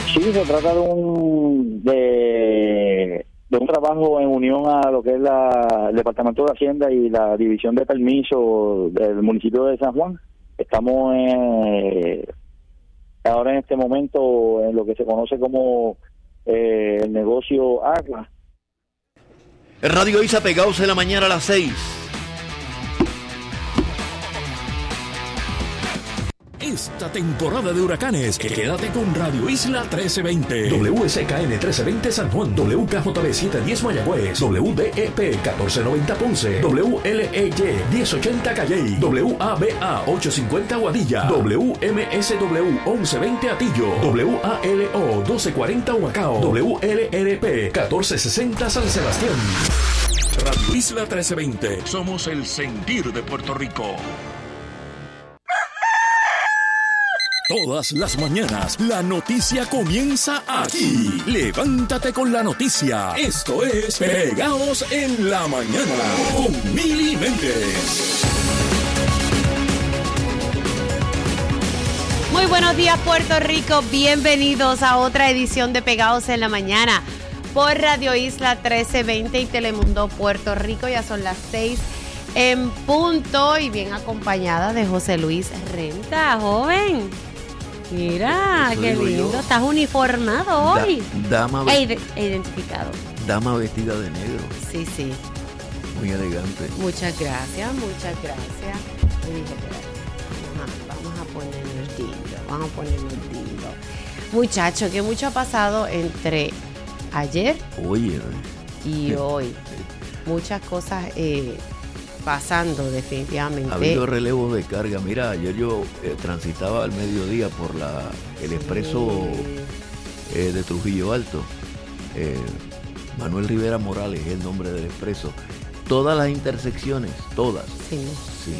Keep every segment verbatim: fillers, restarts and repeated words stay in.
Sí, se trata de un de, de un trabajo en unión a lo que es la, el Departamento de Hacienda y la División de Permiso del municipio de San Juan. Estamos eh, ahora en este momento en lo que se conoce como eh, el negocio Agua. Radio Isla pegados en la mañana a las seis. Esta temporada de huracanes, quédate con Radio Isla trece veinte. W S K N trece veinte San Juan, W K J B setecientos diez Mayagüez, W D E P catorce noventa Ponce, W L E Y diez ochenta Calley, W A B A ochocientos cincuenta Aguadilla, W M S W once veinte Atillo, W A L O doce cuarenta Humacao, W L R P catorce sesenta San Sebastián. Radio Isla trece veinte. Somos el sentir de Puerto Rico. Todas las mañanas, la noticia comienza aquí. Levántate con la noticia. Esto es Pegados en la Mañana con Mili Méndez. Muy buenos días, Puerto Rico. Bienvenidos a otra edición de Pegados en la Mañana por Radio Isla trece veinte y Telemundo Puerto Rico. Ya son las seis en punto y bien acompañada de José Luis Renta, joven. Mira, eso qué lindo. Yo. Estás uniformado hoy. Da, dama e, ide- e identificado. Dama vestida de negro. Sí, sí. Muy elegante. Muchas gracias, muchas gracias. Y dije, vamos a, vamos a ponernos lindo, vamos a ponernos lindo. Muchacho, que mucho ha pasado entre ayer Oye, y hoy. Muchas cosas eh, pasando definitivamente. Ha habido relevos de carga. Mira, ayer yo eh, transitaba al mediodía por la el expreso sí. eh, de Trujillo Alto. Eh, Manuel Rivera Morales es el nombre del expreso. Todas las intersecciones, todas. Sí. Sí.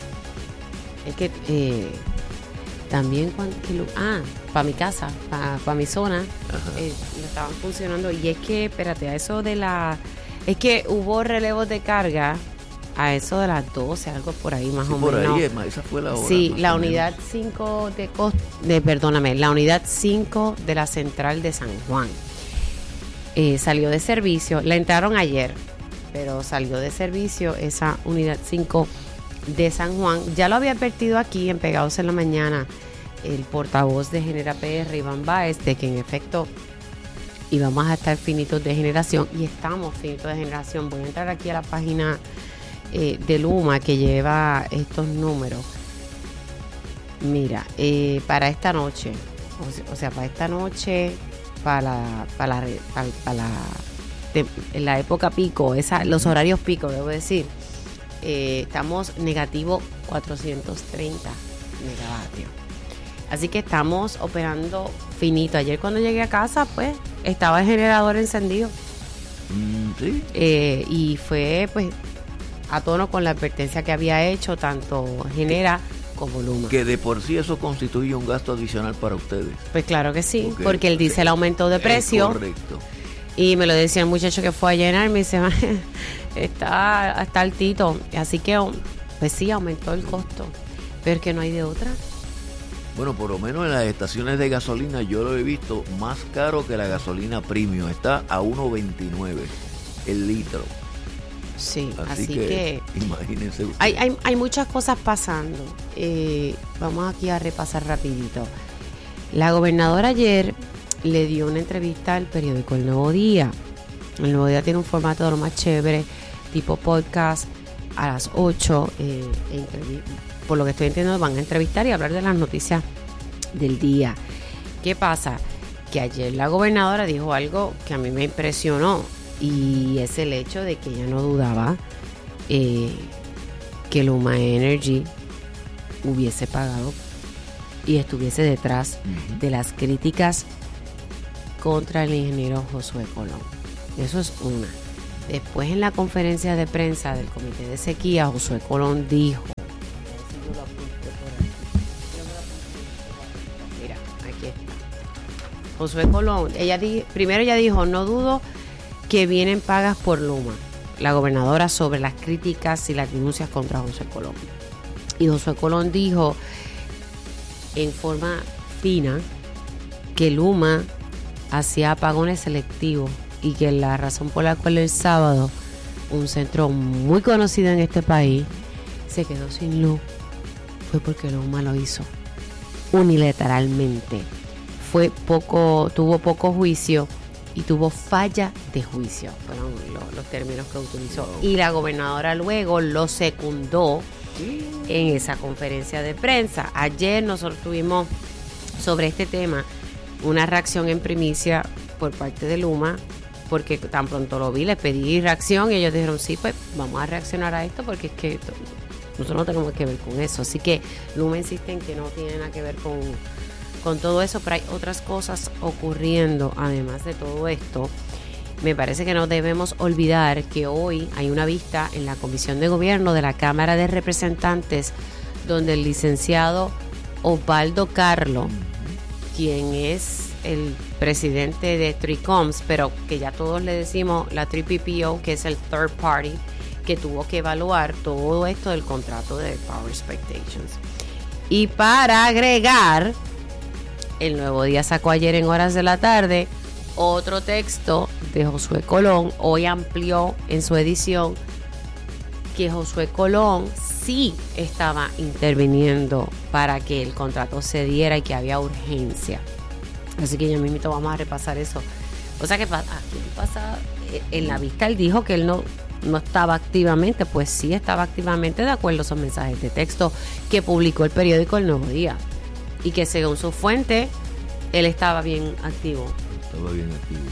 Es que eh, también cuando ah, para mi casa, para pa mi zona, eh, no estaban funcionando. Y es que, espérate, a eso de la, es que hubo relevos de carga. A eso de las doce, algo por ahí más sí, o por menos. Ahí, esa fue la hora. Sí, la unidad cinco de, cost, de, perdóname, la unidad cinco de la central de San Juan eh, salió de servicio. La entraron ayer, pero salió de servicio esa unidad cinco de San Juan. Ya lo había advertido aquí en Pegados en la Mañana el portavoz de Genera P R, Iván Báez, de que en efecto íbamos a estar finitos de generación y estamos finitos de generación. Voy a entrar aquí a la página Eh, de Luma que lleva estos números. Mira, eh, para esta noche, o sea, o sea, para esta noche, para la, para la, para, para la, de, en la época pico, esa, los horarios pico, debo decir, eh, estamos negativo cuatrocientos treinta megavatios. Así que estamos operando finito. Ayer cuando llegué a casa, pues, estaba el generador encendido. Mm, sí. Eh, y fue, pues, a tono con la advertencia que había hecho tanto Genera como Luma. Que de por sí eso constituye un gasto adicional para ustedes. Pues claro que sí, porque, porque el diésel aumentó de precio. Correcto. Y me lo decía el muchacho que fue a llenar, me dice, está, está altito. Así que, pues sí, aumentó el costo. Pero es que no hay de otra. Bueno, por lo menos en las estaciones de gasolina yo lo he visto más caro que la gasolina premium. Está a uno veintinueve el litro. Sí, así, así que, que imagínense. Hay, hay, hay muchas cosas pasando. Eh, vamos aquí a repasar rapidito. La gobernadora ayer le dio una entrevista al periódico El Nuevo Día. El Nuevo Día tiene un formato de lo más chévere, tipo podcast, a las ocho. Eh, por lo que estoy entendiendo, van a entrevistar y hablar de las noticias del día. ¿Qué pasa? Que ayer la gobernadora dijo algo que a mí me impresionó. Y es el hecho de que ella no dudaba eh, que Luma Energy hubiese pagado y estuviese detrás uh-huh. de las críticas contra el ingeniero Josué Colón. Eso es una. Después, en la conferencia de prensa del Comité de Sequía, Josué Colón dijo, mira, aquí está. Josué Colón, ella di, primero ella dijo, no dudo que vienen pagas por Luma, la gobernadora, sobre las críticas y las denuncias contra Josué Colón. Y Josué Colón dijo en forma fina que Luma hacía apagones selectivos y que la razón por la cual el sábado un centro muy conocido en este país se quedó sin luz fue porque Luma lo hizo unilateralmente. Fue poco, tuvo poco juicio y tuvo falla de juicio, fueron los, los términos que utilizó. Y la gobernadora luego lo secundó en esa conferencia de prensa. Ayer nosotros tuvimos sobre este tema una reacción en primicia por parte de Luma, porque tan pronto lo vi, les pedí reacción y ellos dijeron, sí, pues vamos a reaccionar a esto porque es que esto, nosotros no tenemos que ver con eso. Así que Luma insiste en que no tiene nada que ver con, con todo eso, pero hay otras cosas ocurriendo además de todo esto. Me parece que no debemos olvidar que hoy hay una vista en la Comisión de Gobierno de la Cámara de Representantes donde el licenciado Osvaldo Carlo, quien es el presidente de tres coms, pero que ya todos le decimos la tres P P O, que es el third party, que tuvo que evaluar todo esto del contrato de Power Expectations. Y para agregar, el Nuevo Día sacó ayer en horas de la tarde otro texto de Josué Colón. Hoy amplió en su edición que Josué Colón sí estaba interviniendo para que el contrato se diera y que había urgencia. Así que ya mismito vamos a repasar eso. O sea que aquí pasa, en la vista él dijo que él no, no estaba activamente, pues sí estaba activamente de acuerdo a esos mensajes de texto que publicó el periódico El Nuevo Día. Y que según su fuente, él estaba bien activo. Estaba bien activo.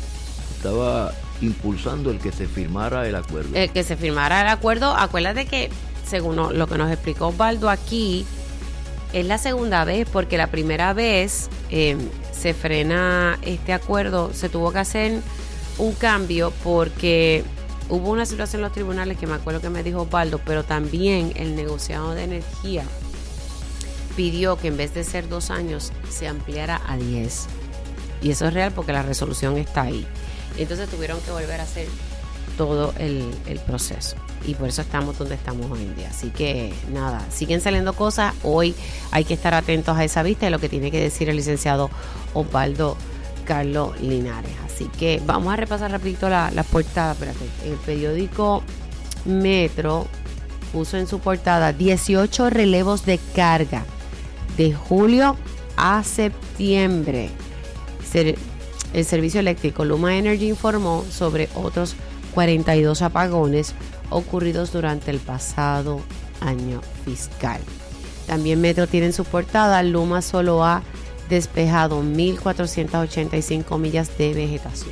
Estaba impulsando el que se firmara el acuerdo. El que se firmara el acuerdo. Acuérdate que, según lo que nos explicó Osvaldo aquí, es la segunda vez, porque la primera vez eh, se frena este acuerdo, se tuvo que hacer un cambio porque hubo una situación en los tribunales que me acuerdo que me dijo Osvaldo, pero también el negociado de energía pidió que en vez de ser dos años se ampliara a diez. Y eso es real porque la resolución está ahí. Entonces tuvieron que volver a hacer todo el, el proceso. Y por eso estamos donde estamos hoy en día. Así que nada, siguen saliendo cosas. Hoy hay que estar atentos a esa vista y lo que tiene que decir el licenciado Osvaldo Carlo Linares. Así que vamos a repasar rapidito la, la portada. Espérate. El periódico Metro puso en su portada dieciocho relevos de carga de julio a septiembre. El servicio eléctrico Luma Energy informó sobre otros cuarenta y dos apagones ocurridos durante el pasado año fiscal. También Metro tiene en su portada, Luma solo ha despejado mil cuatrocientas ochenta y cinco millas de vegetación.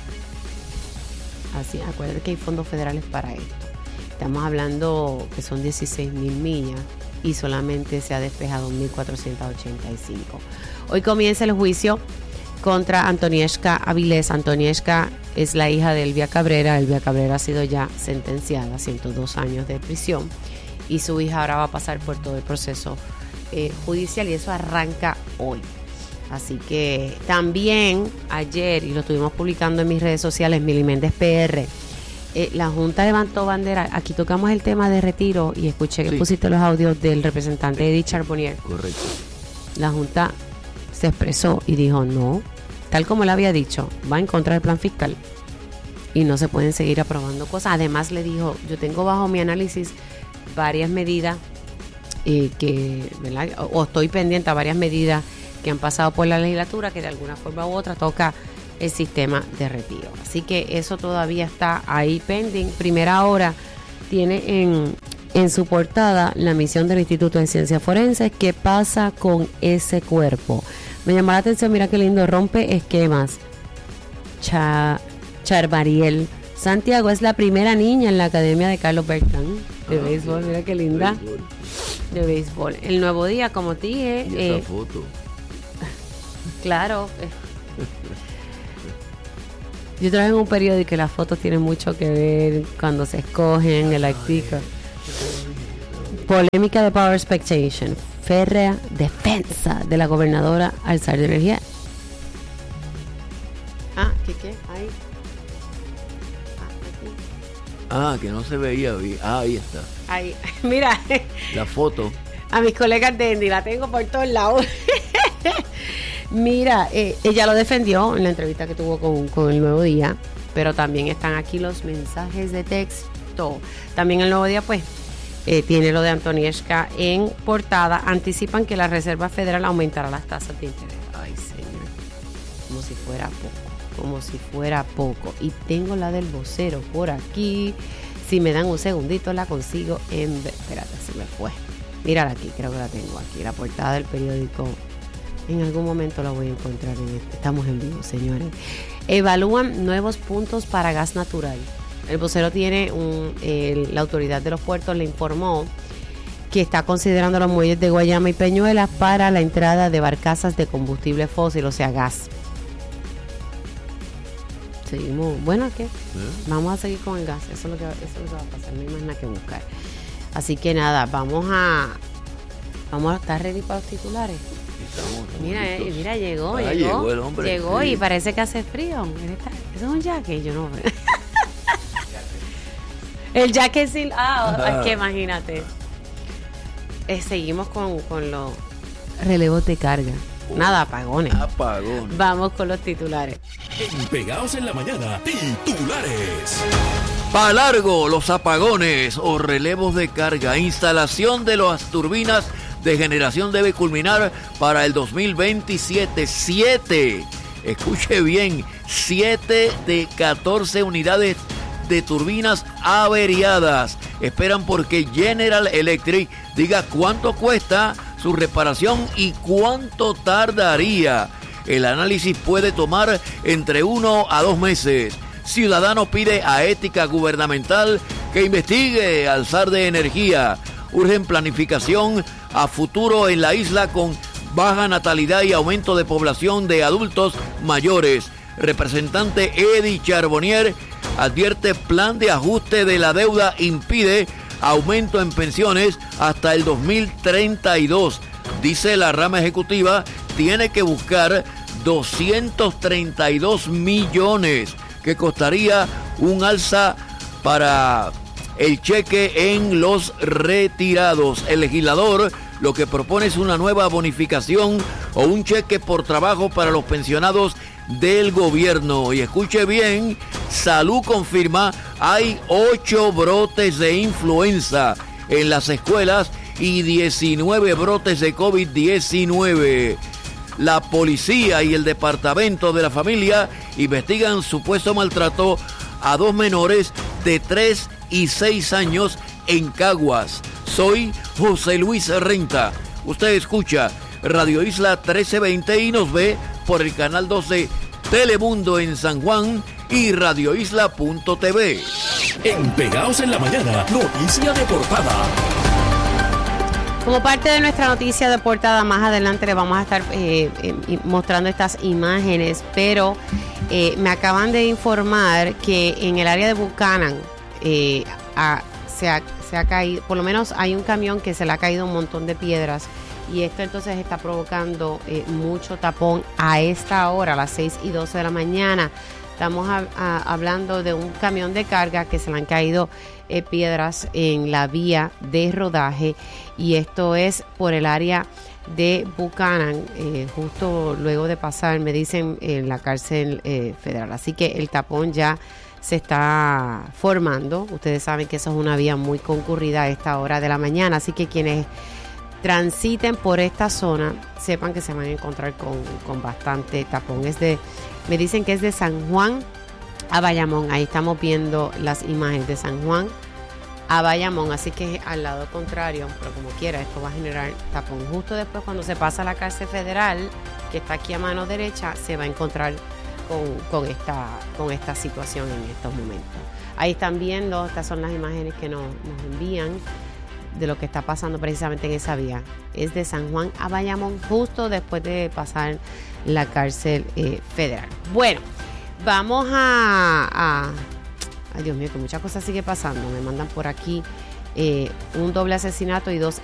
Así, acuérdense que hay fondos federales para esto. Estamos hablando que son dieciséis mil millas y solamente se ha despejado mil cuatrocientas ochenta y cinco. Hoy comienza el juicio contra Antonieshka Avilés. Antonieshka es la hija de Elvia Cabrera. Elvia Cabrera ha sido ya sentenciada a ciento dos años de prisión y su hija ahora va a pasar por todo el proceso eh, judicial y eso arranca hoy. Así que también ayer, y lo estuvimos publicando en mis redes sociales, Mili Méndez P R, eh, la Junta levantó bandera. Aquí tocamos el tema de retiro y escuché que sí pusiste los audios del representante Edith Charbonnier. Correcto. La Junta se expresó y dijo no, tal como él había dicho, va en contra del plan fiscal y no se pueden seguir aprobando cosas. Además le dijo, yo tengo bajo mi análisis varias medidas eh, que, ¿verdad? O, o estoy pendiente a varias medidas que han pasado por la legislatura que de alguna forma u otra toca el sistema de retiro. Así que eso todavía está ahí pending. Primera Hora tiene en, en su portada la misión del Instituto de Ciencias Forenses. ¿Qué pasa con ese cuerpo? Me llamó la atención, mira qué lindo, rompe esquemas. Cha, Charbariel Santiago es la primera niña en la academia de Carlos Bertrán de ah, béisbol, sí. Mira qué linda. Béisbol. De béisbol. El Nuevo Día, como te dije. Y esa eh, foto. Claro. Yo trabajo en un periódico y las fotos tienen mucho que ver cuando se escogen, el artículo. Polémica de Power Expectation. Férrea defensa de la gobernadora Alzar de Energía. Ah, ¿qué qué? Ahí. Ah, ah, que no se veía bien. Ah, ahí está. Ahí, mira. La foto. A mis colegas de Andy, la tengo por todos lados. Mira, eh, ella lo defendió en la entrevista que tuvo con, con El Nuevo Día, pero también están aquí los mensajes de texto. También El Nuevo Día, pues, eh, tiene lo de Antonieshka en portada. Anticipan que la Reserva Federal aumentará las tasas de interés. Ay, señor, como si fuera poco, como si fuera poco. Y tengo la del vocero por aquí. Si me dan un segundito, la consigo en... Espérate, se me fue. Mírala aquí, creo que la tengo aquí, la portada del periódico. En algún momento la voy a encontrar en este. Estamos en vivo, señores. Evalúan nuevos puntos para gas natural. El vocero tiene un... El, la autoridad de los puertos le informó que está considerando los muelles de Guayama y Peñuelas para la entrada de barcazas de combustible fósil, o sea, gas. Seguimos. Bueno, ¿qué? ¿Eh? Vamos a seguir con el gas. Eso es lo que, eso es lo que va a pasar. No hay más nada que buscar. Así que nada, vamos a... Vamos a estar ready para los titulares. Estamos, mira, eh, mira, llegó, ah, llegó, llegó el hombre. Llegó sí. Y parece que hace frío. Eso es un jacket, yo no veo. El jacket sin... Ah, ah. Es que imagínate. Eh, seguimos con, con los relevos de carga. Oh, nada, apagones. Apagones. Vamos con los titulares. En Pegados en la Mañana, titulares. Pa' largo, los apagones o relevos de carga. Instalación de las turbinas de generación debe culminar para el dos mil veintisiete. Siete, escuche bien, siete de catorce unidades de turbinas averiadas esperan porque General Electric diga cuánto cuesta su reparación y cuánto tardaría. El análisis puede tomar entre uno a dos meses. Ciudadano pide a Ética Gubernamental que investigue alzar de energía. Urgen planificación a futuro en la isla con baja natalidad y aumento de población de adultos mayores. Representante Eddie Charbonnier advierte plan de ajuste de la deuda impide aumento en pensiones hasta el dos mil treinta y dos. Dice la rama ejecutiva tiene que buscar doscientos treinta y dos millones que costaría un alza para el cheque en los retirados. El legislador lo que propone es una nueva bonificación o un cheque por trabajo para los pensionados del gobierno. Y escuche bien, Salud confirma hay ocho brotes de influenza en las escuelas y diecinueve brotes de COVID diecinueve. La policía y el departamento de la familia investigan supuesto maltrato a dos menores de tres y seis años en Caguas. Soy José Luis Renta. Usted escucha Radio Isla trece veinte y nos ve por el canal doce Telemundo en San Juan y radio isla punto t v. En Pegados en la Mañana, noticia de portada. Como parte de nuestra noticia de portada, más adelante le vamos a estar eh, eh, mostrando estas imágenes, pero eh, me acaban de informar que en el área de Buchanan eh, a, se, ha, se ha caído, por lo menos hay un camión que se le ha caído un montón de piedras y esto entonces está provocando eh, mucho tapón a esta hora, a las seis y doce de la mañana. Estamos a, a, hablando de un camión de carga que se le han caído eh, piedras en la vía de rodaje y esto es por el área de Buchanan, eh, justo luego de pasar, me dicen, en la cárcel eh, federal. Así que el tapón ya se está formando. Ustedes saben que eso es una vía muy concurrida a esta hora de la mañana, así que quienes transiten por esta zona sepan que se van a encontrar con, con bastante tapón. Es de, me dicen que es de San Juan a Bayamón. Ahí estamos viendo las imágenes de San Juan a Bayamón, así que al lado contrario, pero como quiera, esto va a generar tapón. Justo después, cuando se pasa a la cárcel federal, que está aquí a mano derecha, se va a encontrar con, con, esta, con esta situación en estos momentos. Ahí están viendo, estas son las imágenes que nos, nos envían de lo que está pasando precisamente en esa vía. Es de San Juan a Bayamón, justo después de pasar la cárcel eh, federal. Bueno, vamos a, a... Ay, Dios mío, que muchas cosas sigue pasando. Me mandan por aquí eh, un doble asesinato y dos